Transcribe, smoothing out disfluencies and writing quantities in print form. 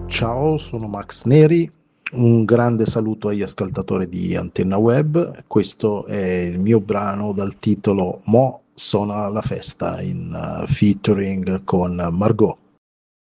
Ciao, sono Max Neri. Un grande saluto agli ascoltatori di Antenna Web. Questo è il mio brano dal titolo Mo' suona la festa in featuring con Margot.